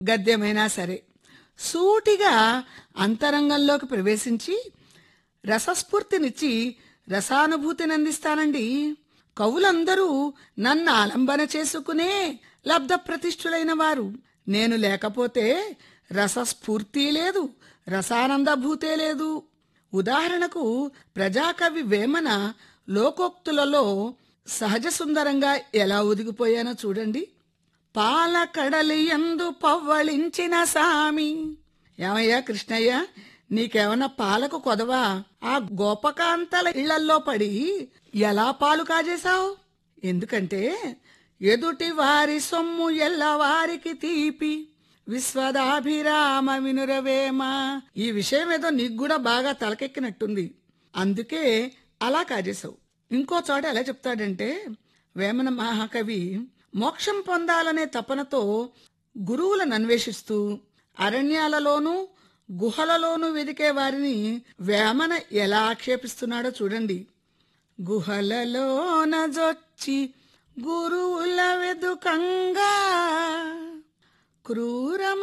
గద్యమైనా సరే సూటిగా అంతరంగంలోకి ప్రవేశించి రసస్ఫూర్తినిచ్చి రసానుభూతిని అందిస్తానండి. కవులందరూ నన్ను ఆలంబన చేసుకునే లబ్ధ ప్రతిష్ఠులైన వారు. నేను లేకపోతే రసస్ఫూర్తి లేదు, రసానందభూతే లేదు. ఉదాహరణకు ప్రజాకవి వేమన లోకోక్తులలో సహజ సుందరంగా ఎలా ఒదిగిపోయానో చూడండి. పాలకడలి యందు పవ్వళించిన సామి. ఏమయ్యా కృష్ణయ్య, నీకేమన్నా పాలకు కొదవా? ఆ గోపకాంతల ఇళ్లల్లో పడి ఎలా పాలు కాజేశావు? ఎందుకంటే ఎదుటి వారి సొమ్ము ఎల్లవారికి తీపి, విశ్వదాభిరామ వినురవేమ. ఈ విషయం ఏదో నీకు కూడా బాగా తలకెక్కినట్టుంది, అందుకే అలా కాజేశావు. ఇంకో చోట ఎలా చెప్తాడంటే వేమన మహాకవి మోక్షం పొందాలనే తపనతో గురువులను అన్వేషిస్తూ అరణ్యాలలోనూ గుహలలోనూ వెదికే వారిని వేమన ఎలా ఆక్షేపిస్తున్నాడో చూడండి. గుహలలోన జొచ్చి గురువుల వెదుకంగా క్రూర